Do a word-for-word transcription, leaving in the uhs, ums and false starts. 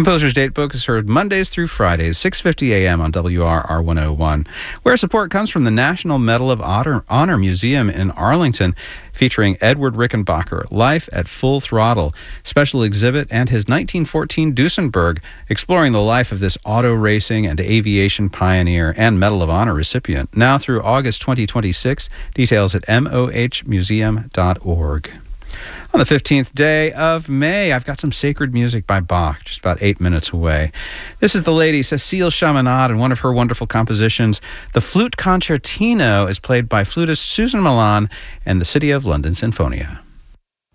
Composer's Datebook is heard Mondays through Fridays, six fifty a.m. on W R R one oh one, where support comes from the National Medal of Honor, Honor Museum in Arlington, featuring Edward Rickenbacker, Life at Full Throttle, special exhibit, and his nineteen fourteen Duesenberg, exploring the life of this auto racing and aviation pioneer and Medal of Honor recipient, now through August twenty twenty-six. Details at m o h museum dot org. On the fifteenth day of May, I've got some sacred music by Bach, just about eight minutes away. This is the lady Cécile Chaminade, and one of her wonderful compositions. The Flute Concertino is played by flutist Susan Milan and the City of London Sinfonia.